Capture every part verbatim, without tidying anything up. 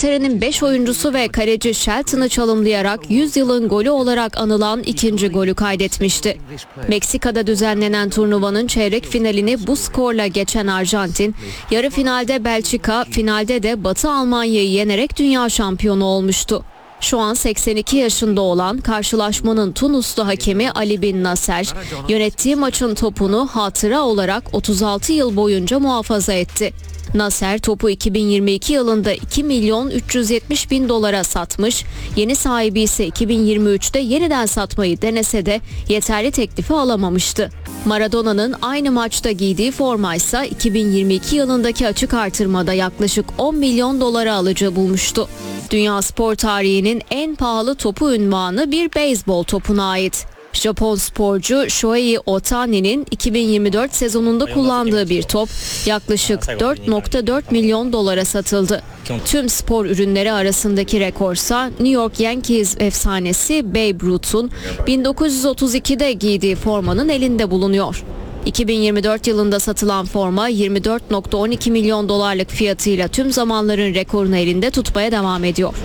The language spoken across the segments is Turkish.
İngiltere'nin beş oyuncusu ve kaleci Shelton'ı çalımlayarak yüz yılın golü olarak anılan ikinci golü kaydetmişti. Meksika'da düzenlenen turnuvanın çeyrek finalini bu skorla geçen Arjantin, yarı finalde Belçika, finalde de Batı Almanya'yı yenerek dünya şampiyonu olmuştu. Şu an seksen iki yaşında olan karşılaşmanın Tunuslu hakemi Ali Bin Nasser, yönettiği maçın topunu hatıra olarak otuz altı yıl boyunca muhafaza etti. Nasser topu iki bin yirmi iki yılında iki milyon üç yüz yetmiş bin dolara satmış, yeni sahibi ise iki bin yirmi üçte yeniden satmayı denese de yeterli teklifi alamamıştı. Maradona'nın aynı maçta giydiği forma ise iki bin yirmi iki yılındaki açık artırmada yaklaşık on milyon dolara alıcı bulmuştu. Dünya spor tarihinin en pahalı topu unvanı bir beyzbol topuna ait. Japon sporcu Shohei Ohtani'nin iki bin yirmi dört sezonunda kullandığı bir top yaklaşık dört nokta dört milyon dolara satıldı. Tüm spor ürünleri arasındaki rekorsa New York Yankees efsanesi Babe Ruth'un bin dokuz yüz otuz ikide giydiği formanın elinde bulunuyor. iki bin yirmi dört yılında satılan forma yirmi dört nokta on iki milyon dolarlık fiyatıyla tüm zamanların rekorunu elinde tutmaya devam ediyor.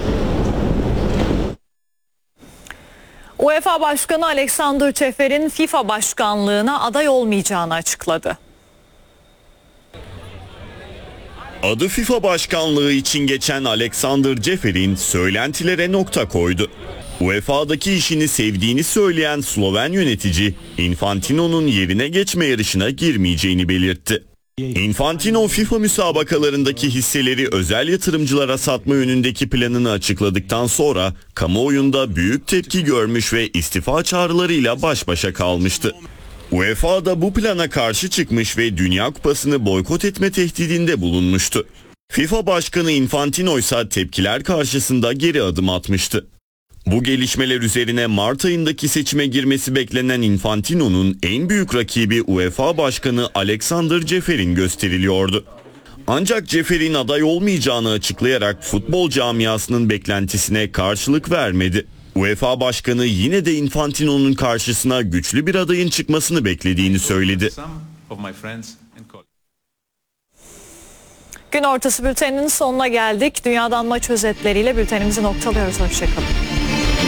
UEFA Başkanı Alexander Ceferin FIFA başkanlığına aday olmayacağını açıkladı. Adı FIFA başkanlığı için geçen Alexander Ceferin söylentilere nokta koydu. U E F A'daki işini sevdiğini söyleyen Sloven yönetici, Infantino'nun yerine geçme yarışına girmeyeceğini belirtti. Infantino, FIFA müsabakalarındaki hisseleri özel yatırımcılara satma yönündeki planını açıkladıktan sonra kamuoyunda büyük tepki görmüş ve istifa çağrılarıyla baş başa kalmıştı. U E F A da bu plana karşı çıkmış ve Dünya Kupası'nı boykot etme tehdidinde bulunmuştu. FIFA Başkanı Infantino ise tepkiler karşısında geri adım atmıştı. Bu gelişmeler üzerine Mart ayındaki seçime girmesi beklenen Infantino'nun en büyük rakibi U E F A Başkanı Alexander Ceferin gösteriliyordu. Ancak Ceferin aday olmayacağını açıklayarak futbol camiasının beklentisine karşılık vermedi. U E F A Başkanı yine de Infantino'nun karşısına güçlü bir adayın çıkmasını beklediğini söyledi. Gün ortası bülteninin sonuna geldik. Dünyadan maç özetleriyle bültenimizi noktalıyoruz. Hoşçakalın.